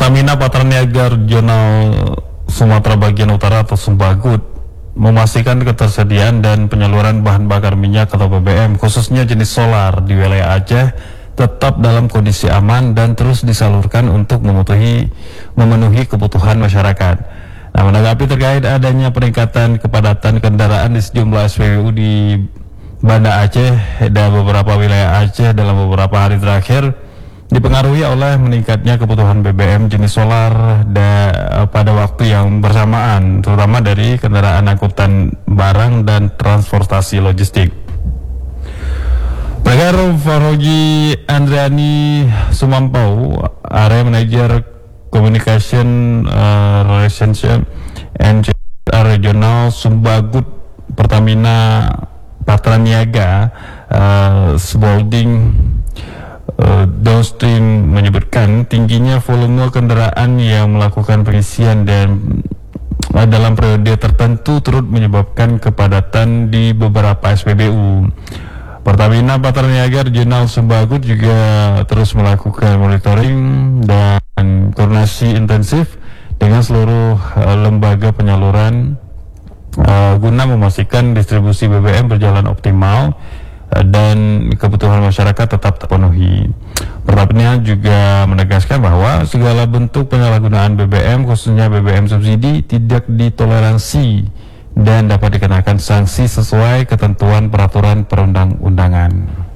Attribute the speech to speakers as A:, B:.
A: Pertamina Patraniaga Regional Sumatera Bagian Utara atau Sumbagut memastikan ketersediaan dan penyaluran bahan bakar minyak atau BBM khususnya jenis solar di wilayah Aceh tetap dalam kondisi aman dan terus disalurkan untuk memenuhi kebutuhan masyarakat. Nah, menanggapi terkait adanya peningkatan kepadatan kendaraan di sejumlah SPBU di Banda Aceh dan beberapa wilayah Aceh dalam beberapa hari terakhir dipengaruhi oleh meningkatnya kebutuhan BBM jenis solar pada waktu yang bersamaan, terutama dari kendaraan angkutan barang dan transportasi logistik. Pendengar, Farhoji Andriani Sumampau, Area Manager Communication Relationship and Regional Sumbagut Pertamina Patraniaga Sbolding Downstream menyebutkan tingginya volume kendaraan yang melakukan pengisian dan dalam periode tertentu turut menyebabkan kepadatan di beberapa SPBU. Pertamina Patraniaga Regional Sumbagut juga terus melakukan monitoring dan koordinasi intensif dengan seluruh lembaga penyaluran guna memastikan distribusi BBM berjalan optimal dan kebutuhan masyarakat tetap terpenuhi. Pertamina juga menegaskan bahwa segala bentuk penyalahgunaan BBM, khususnya BBM subsidi, tidak ditoleransi dan dapat dikenakan sanksi sesuai ketentuan peraturan perundang-undangan.